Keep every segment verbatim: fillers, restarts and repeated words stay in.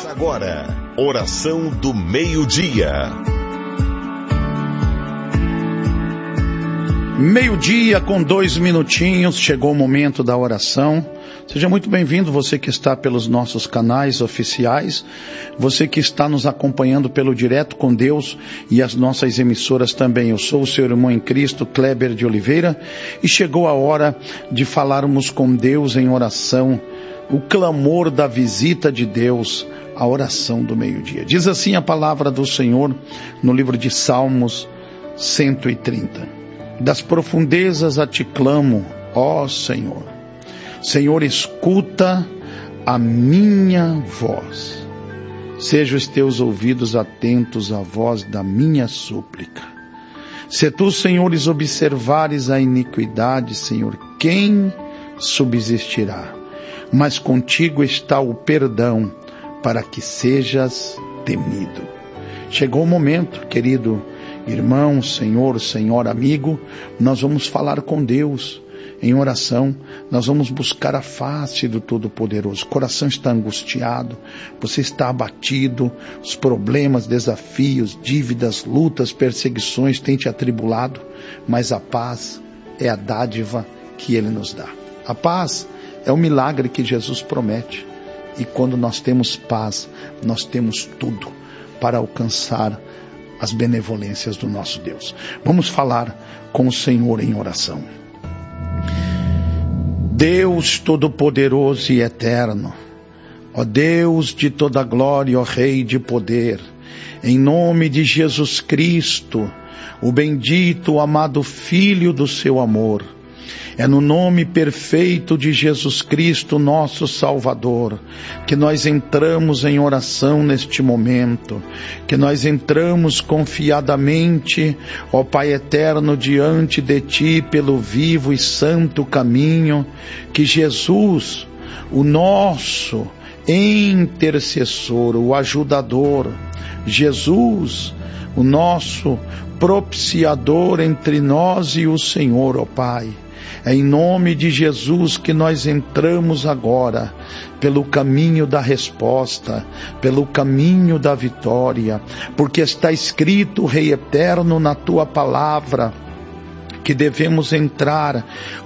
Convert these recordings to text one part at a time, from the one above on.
Agora, oração do meio-dia. Meio-dia com dois minutinhos, chegou o momento da oração. Seja muito bem-vindo, você que está pelos nossos canais oficiais, você que está nos acompanhando pelo Direto com Deus e as nossas emissoras também. Eu sou o seu irmão em Cristo, Kleber de Oliveira, e chegou a hora de falarmos com Deus em oração, o clamor da visita de Deus, a oração do meio-dia. Diz assim a palavra do Senhor no livro de Salmos cento e trinta. Das profundezas a ti clamo, ó Senhor. Senhor, escuta a minha voz. Sejam os teus ouvidos atentos à voz da minha súplica. Se tu, Senhores, observares a iniquidade, Senhor, quem subsistirá? Mas contigo está o perdão, para que sejas temido. Chegou o momento, querido irmão, Senhor, Senhor, amigo, nós vamos falar com Deus em oração, nós vamos buscar a face do Todo-Poderoso. O coração está angustiado, você está abatido, os problemas, desafios, dívidas, lutas, perseguições têm te atribulado, mas a paz é a dádiva que Ele nos dá. A paz é o milagre que Jesus promete, e quando nós temos paz, nós temos tudo para alcançar as benevolências do nosso Deus. Vamos falar com o Senhor em oração. Deus Todo-Poderoso e Eterno, ó Deus de toda glória, ó Rei de poder, em nome de Jesus Cristo, o bendito, amado Filho do seu amor, é no nome perfeito de Jesus Cristo, nosso Salvador, que nós entramos em oração neste momento, que nós entramos confiadamente, ó Pai eterno, diante de Ti, pelo vivo e santo caminho, que Jesus, o nosso intercessor, o ajudador, Jesus, o nosso propiciador entre nós e o Senhor, ó Pai. É em nome de Jesus que nós entramos agora pelo caminho da resposta, pelo caminho da vitória, porque está escrito, Rei eterno, na Tua palavra, que devemos entrar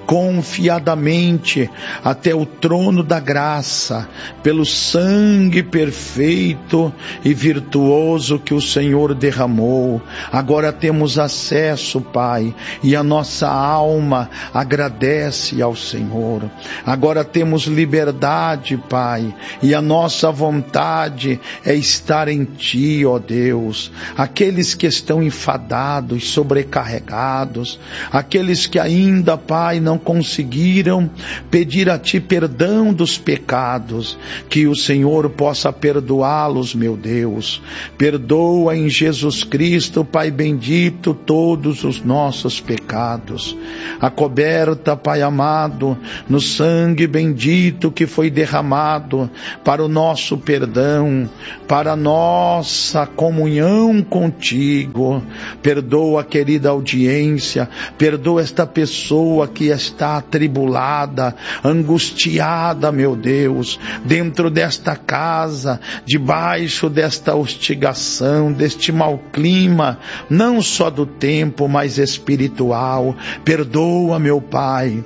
confiadamente até o trono da graça, pelo sangue perfeito e virtuoso que o Senhor derramou. Agora temos acesso, Pai, e a nossa alma agradece ao Senhor. Agora temos liberdade, Pai, e a nossa vontade é estar em Ti, ó Deus. Aqueles que estão enfadados, sobrecarregados, aqueles que ainda, Pai, não conseguiram pedir a Ti perdão dos pecados, que o Senhor possa perdoá-los, meu Deus. Perdoa em Jesus Cristo, Pai bendito, todos os nossos pecados. Acoberta, Pai amado, no sangue bendito que foi derramado para o nosso perdão, para a nossa comunhão contigo. Perdoa, querida audiência, perdoa esta pessoa que está atribulada, angustiada, meu Deus, dentro desta casa, debaixo desta hostigação, deste mau clima, não só do tempo, mas espiritual. Perdoa, meu Pai.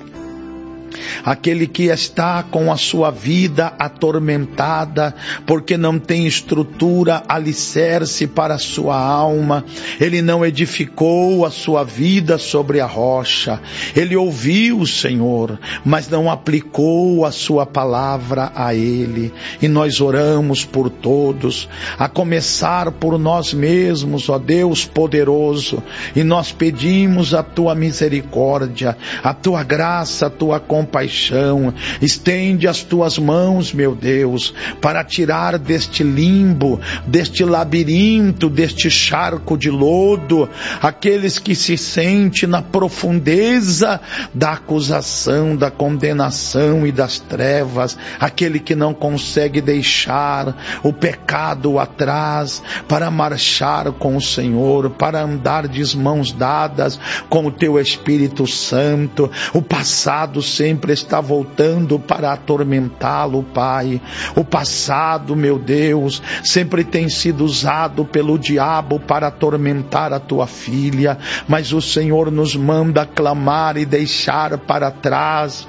Aquele que está com a sua vida atormentada, porque não tem estrutura, alicerce para a sua alma, ele não edificou a sua vida sobre a rocha, ele ouviu o Senhor, mas não aplicou a sua palavra a ele, e nós oramos por todos, a começar por nós mesmos, ó Deus poderoso, e nós pedimos a tua misericórdia, a tua graça, a tua compaixão, compaixão, estende as tuas mãos, meu Deus, para tirar deste limbo, deste labirinto, deste charco de lodo, aqueles que se sentem na profundeza da acusação, da condenação e das trevas, aquele que não consegue deixar o pecado atrás, para marchar com o Senhor, para andar de mãos dadas com o teu Espírito Santo, o passado sempre sempre está voltando para atormentá-lo, Pai. O passado, meu Deus, sempre tem sido usado pelo diabo para atormentar a tua filha, mas o Senhor nos manda clamar e deixar para trás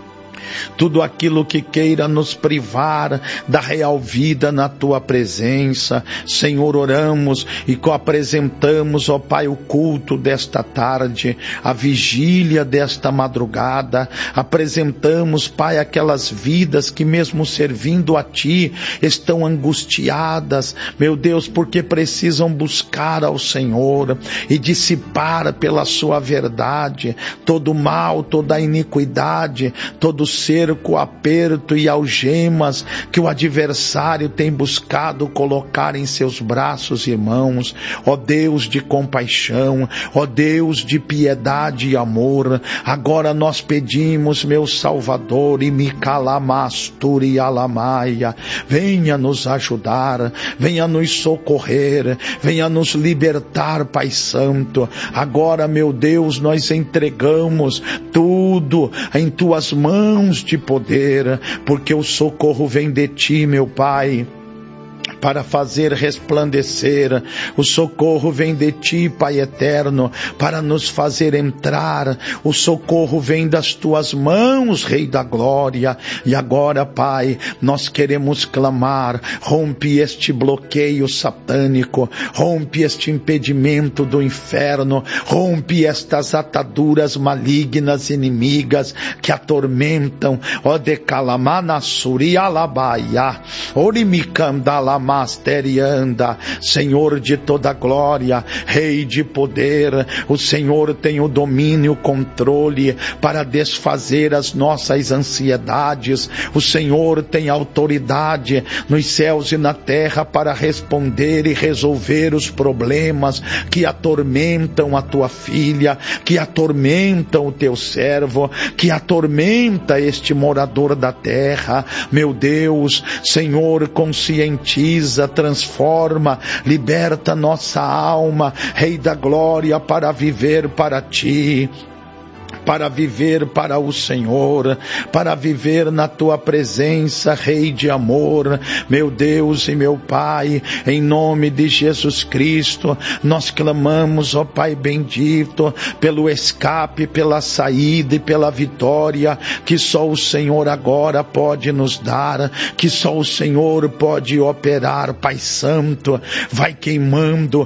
tudo aquilo que queira nos privar da real vida na tua presença. Senhor, oramos e apresentamos, ó Pai, o culto desta tarde, a vigília desta madrugada. Apresentamos, Pai, aquelas vidas que mesmo servindo a Ti estão angustiadas, meu Deus, porque precisam buscar ao Senhor e dissipar pela sua verdade todo o mal, toda a iniquidade, todo o cerco, aperto e algemas que o adversário tem buscado colocar em seus braços, irmãos. Ó Deus de compaixão, ó Deus de piedade e amor, agora nós pedimos, meu Salvador, e me calamasturi alamaia, venha nos ajudar, venha nos socorrer, venha nos libertar, Pai Santo. Agora, meu Deus, nós entregamos tudo em tuas mãos de poder, porque o socorro vem de Ti, meu Pai, para fazer resplandecer. O socorro vem de Ti, Pai eterno, para nos fazer entrar. O socorro vem das Tuas mãos, Rei da Glória. E agora, Pai, nós queremos clamar: rompe este bloqueio satânico, rompe este impedimento do inferno, rompe estas ataduras malignas inimigas que atormentam. Ó de calamanassuri alabaia, orimicandalama Masterianda, Senhor de toda glória, Rei de poder, o Senhor tem o domínio, o controle para desfazer as nossas ansiedades. O Senhor tem autoridade nos céus e na terra para responder e resolver os problemas que atormentam a tua filha, que atormentam o teu servo, que atormenta este morador da terra. Meu Deus, Senhor, conscientiza, transforma, liberta nossa alma, Rei da Glória, para viver para Ti, para viver para o Senhor, para viver na Tua presença, Rei de amor. Meu Deus e meu Pai, em nome de Jesus Cristo, nós clamamos, ó Pai bendito, pelo escape, pela saída e pela vitória que só o Senhor agora pode nos dar, que só o Senhor pode operar. Pai Santo, vai queimando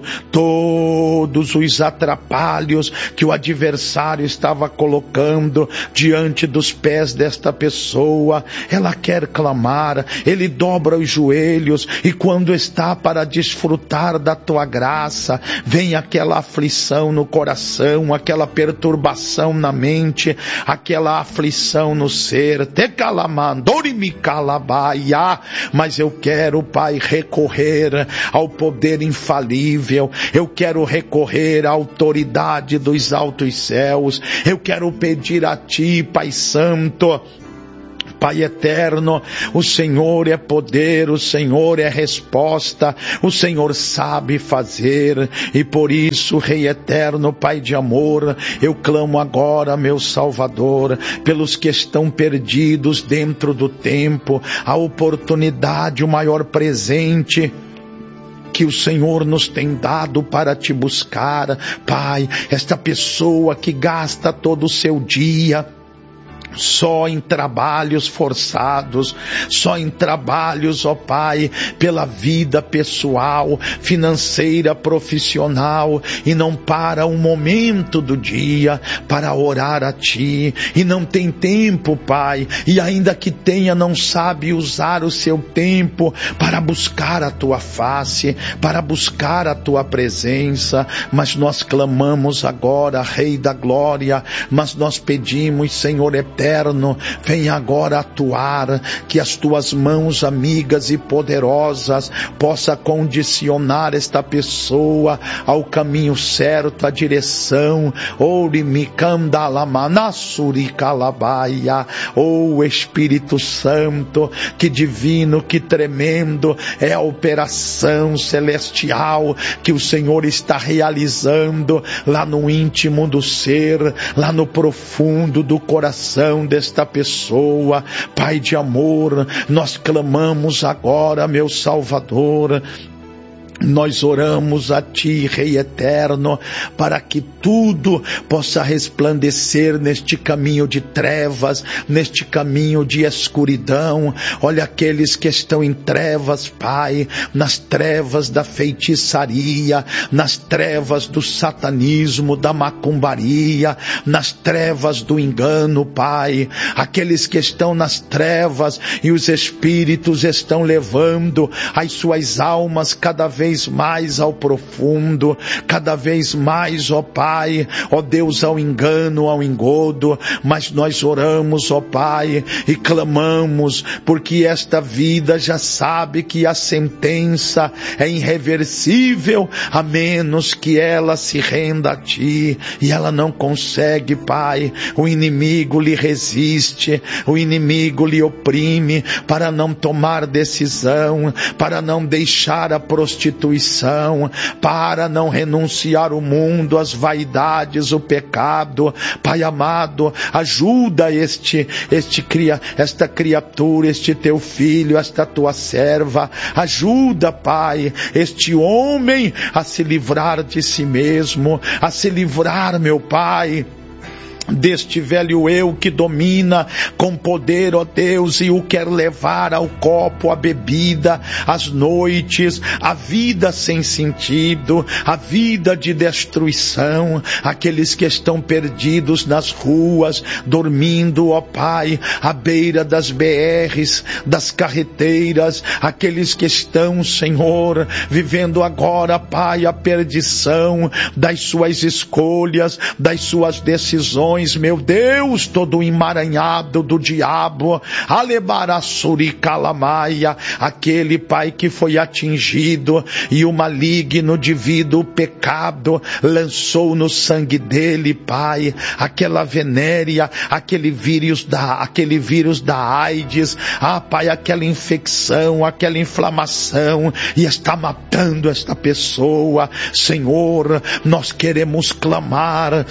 todos os atrapalhos que o adversário estava colocando colocando diante dos pés desta pessoa. Ela quer clamar, ele dobra os joelhos, e quando está para desfrutar da tua graça, vem aquela aflição no coração, aquela perturbação na mente, aquela aflição no ser. Te calamandori me calabaia. Mas eu quero, Pai, recorrer ao poder infalível, eu quero recorrer à autoridade dos altos céus, eu quero Quero pedir a Ti, Pai Santo, Pai eterno, o Senhor é poder, o Senhor é resposta, o Senhor sabe fazer, e por isso, Rei eterno, Pai de amor, eu clamo agora, meu Salvador, pelos que estão perdidos dentro do tempo, a oportunidade, o maior presente que o Senhor nos tem dado para Te buscar. Pai, esta pessoa que gasta todo o seu dia só em trabalhos forçados, só em trabalhos, ó Pai, pela vida pessoal, financeira, profissional, e não para um momento do dia para orar a Ti, e não tem tempo, Pai, e ainda que tenha, não sabe usar o seu tempo para buscar a Tua face, para buscar a Tua presença. Mas nós clamamos agora, Rei da Glória, mas nós pedimos, Senhor eterno, vem agora atuar, que as Tuas mãos amigas e poderosas possa condicionar esta pessoa ao caminho certo, à direção. Oh Espírito Santo, que divino, que tremendo é a operação celestial que o Senhor está realizando lá no íntimo do ser, lá no profundo do coração coração desta pessoa. Pai de amor, nós clamamos agora, meu Salvador. Nós oramos a Ti, Rei Eterno, para que tudo possa resplandecer neste caminho de trevas, neste caminho de escuridão. Olha aqueles que estão em trevas, Pai, nas trevas da feitiçaria, nas trevas do satanismo, da macumbaria, nas trevas do engano, Pai. Aqueles que estão nas trevas e os espíritos estão levando as suas almas cada vez mais ao profundo, cada vez mais, ó Pai, ó Deus, ao engano, ao engodo. Mas nós oramos, ó Pai, e clamamos, porque esta vida já sabe que a sentença é irreversível, a menos que ela se renda a Ti, e ela não consegue, Pai. O inimigo lhe resiste, o inimigo lhe oprime, para não tomar decisão, para não deixar a prostituição, para não renunciar o mundo, as vaidades, o pecado. Pai amado, ajuda este, este cria, esta criatura, este teu filho, esta tua serva. Ajuda, Pai, este homem a se livrar de si mesmo, a se livrar, meu Pai, deste velho eu que domina com poder, ó Deus, e o quer levar ao copo, a bebida, as noites, a vida sem sentido, a vida de destruição. Aqueles que estão perdidos nas ruas, dormindo, ó Pai, à beira das B Rs, das carreteiras, aqueles que estão, Senhor, vivendo agora, Pai, a perdição das suas escolhas, das suas decisões, meu Deus, todo emaranhado do diabo. Alebarassuri calamaia, aquele, Pai, que foi atingido e o maligno devido ao pecado lançou no sangue dele, Pai, aquela venérea, aquele vírus da, aquele vírus da AIDS, ah, Pai, aquela infecção, aquela inflamação, e está matando esta pessoa. Senhor, nós queremos clamar,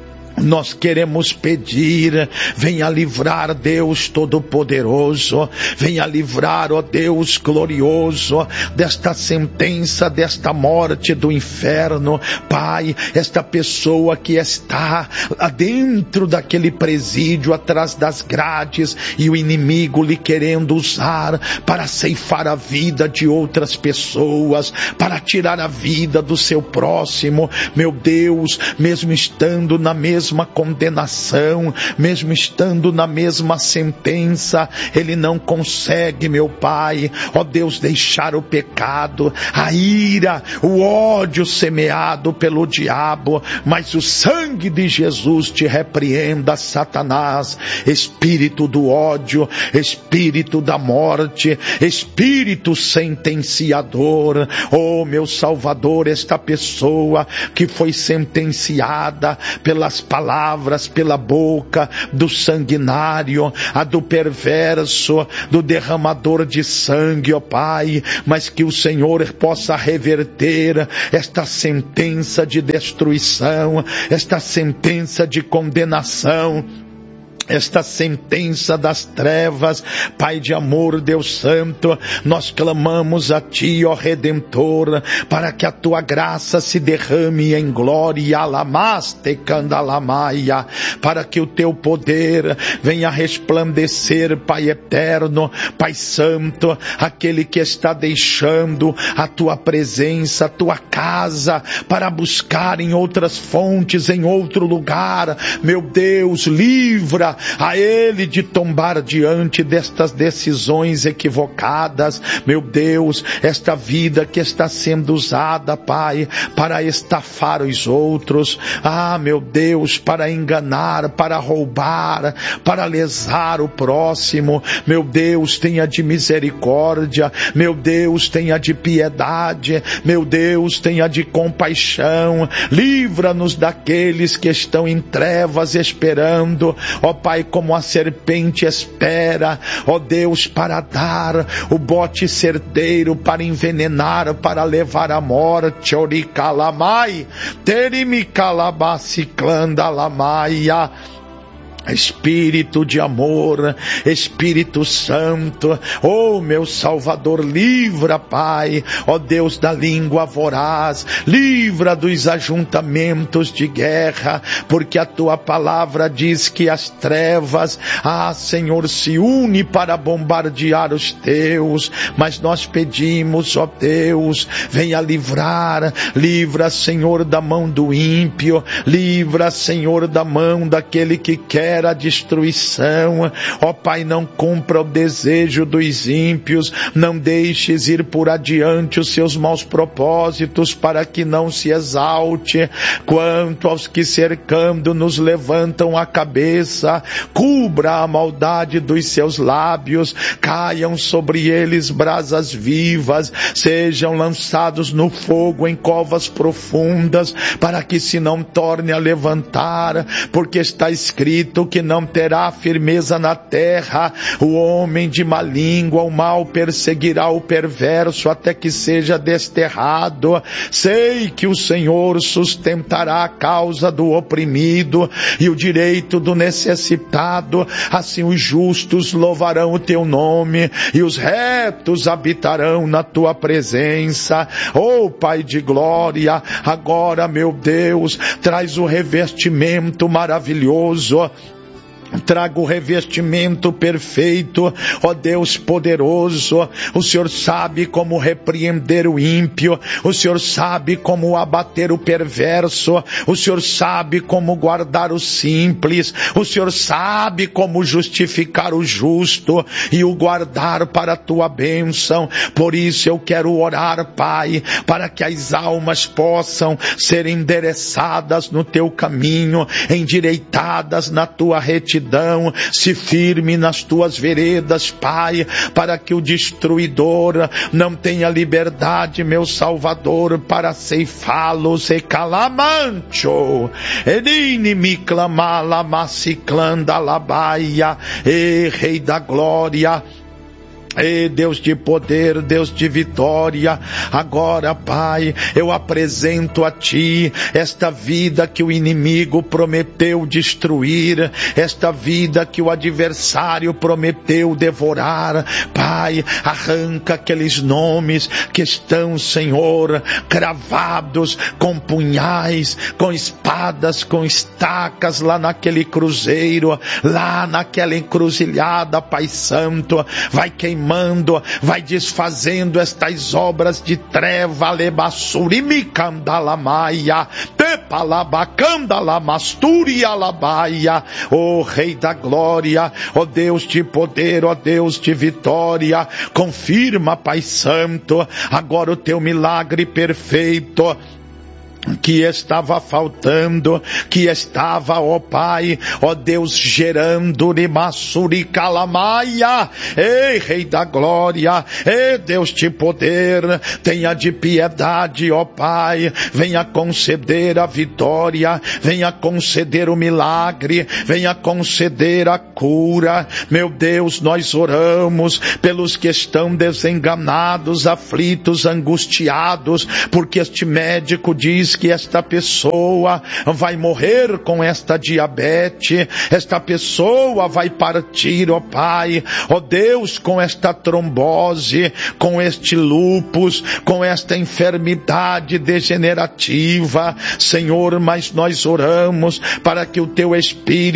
nós queremos pedir, venha livrar, Deus Todo-Poderoso, venha livrar, ó Deus glorioso, desta sentença, desta morte do inferno. Pai, esta pessoa que está dentro daquele presídio, atrás das grades, e o inimigo lhe querendo usar para ceifar a vida de outras pessoas, para tirar a vida do seu próximo. Meu Deus, mesmo estando na mesma mesma condenação, mesmo estando na mesma sentença, ele não consegue, meu Pai, ó Deus, deixar o pecado, a ira, o ódio semeado pelo diabo. Mas o sangue de Jesus te repreenda, Satanás, espírito do ódio, espírito da morte, espírito sentenciador. Oh, meu Salvador, esta pessoa que foi sentenciada pelas palavras, pela boca do sanguinário, a do perverso, do derramador de sangue, ó Pai, mas que o Senhor possa reverter esta sentença de destruição, esta sentença de condenação, esta sentença das trevas. Pai de amor, Deus Santo, nós clamamos a Ti, ó Redentor, para que a Tua graça se derrame em glória, alamaste candalamaia, para que o Teu poder venha resplandecer, Pai eterno, Pai Santo, aquele que está deixando a Tua presença, a Tua casa, para buscar em outras fontes, em outro lugar. Meu Deus, livra a ele de tombar diante destas decisões equivocadas. Meu Deus, esta vida que está sendo usada, Pai, para estafar os outros, ah, meu Deus, para enganar, para roubar, para lesar o próximo. Meu Deus, tenha de misericórdia, meu Deus, tenha de piedade, meu Deus, tenha de compaixão. Livra-nos daqueles que estão em trevas esperando, ó Pai, como a serpente espera, ó Deus, para dar o bote certeiro, para envenenar, para levar à morte. Oricalamai, terimicalabaciclandalamaia. Espírito de amor, Espírito Santo, oh meu Salvador, livra, Pai, ó Deus da língua voraz, livra dos ajuntamentos de guerra, porque a tua palavra diz que as trevas, ah Senhor, se une para bombardear os teus, mas nós pedimos, ó Deus, venha livrar, livra, Senhor, da mão do ímpio, livra, Senhor, da mão daquele que quer a destruição, ó Pai, não cumpra o desejo dos ímpios, não deixes ir por adiante os seus maus propósitos, para que não se exalte, quanto aos que cercando nos levantam a cabeça, cubra a maldade dos seus lábios, caiam sobre eles brasas vivas, sejam lançados no fogo em covas profundas, para que se não torne a levantar, porque está escrito que não terá firmeza na terra o homem de má língua, o mal perseguirá o perverso até que seja desterrado. Sei que o Senhor sustentará a causa do oprimido e o direito do necessitado, assim os justos louvarão o teu nome e os retos habitarão na tua presença. Oh Pai de glória, agora, meu Deus, traz o revestimento maravilhoso, traga o revestimento perfeito, ó Deus poderoso. O Senhor sabe como repreender o ímpio, o Senhor sabe como abater o perverso, o Senhor sabe como guardar o simples, o Senhor sabe como justificar o justo e o guardar para a tua bênção. Por isso eu quero orar, Pai, para que as almas possam ser endereçadas no teu caminho, endireitadas na tua retidão, se firme nas tuas veredas, Pai, para que o destruidor não tenha liberdade, meu Salvador, para ceifá-los. E calamancho, edini mi clamala maciclanda labaia, e Rei da Glória, Ei, Deus de poder, Deus de vitória, agora, Pai, eu apresento a Ti esta vida que o inimigo prometeu destruir, esta vida que o adversário prometeu devorar. Pai, arranca aqueles nomes que estão, Senhor, cravados com punhais, com espadas, com estacas lá naquele cruzeiro, lá naquela encruzilhada, Pai Santo. Vai queimando, vai desfazendo estas obras de treva, lebassurimicandalamaia, tepalabacandalamasturia, ó Rei da Glória, ó Deus de poder, ó Deus de vitória, confirma, Pai Santo, agora o teu milagre perfeito que estava faltando, que estava, ó Pai, ó Deus, gerando Rimassuri Calamaia. Ei, Rei da Glória, ei, Deus de poder, tenha de piedade, ó Pai, venha conceder a vitória, venha conceder o milagre, venha conceder a cura. Meu Deus, nós oramos pelos que estão desenganados, aflitos, angustiados, porque este médico diz que esta pessoa vai morrer com esta diabetes, esta pessoa vai partir, ó Pai, ó Deus, com esta trombose, com este lúpus, com esta enfermidade degenerativa, Senhor, mas nós oramos para que o teu Espírito